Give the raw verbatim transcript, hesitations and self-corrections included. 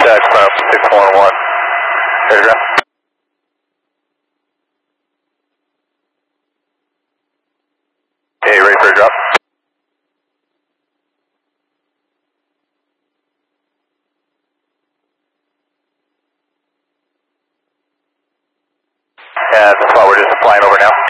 contact, final six one one. Aircraft. Hey, ready for a drop. Yeah, that's the spot we're just flying over now.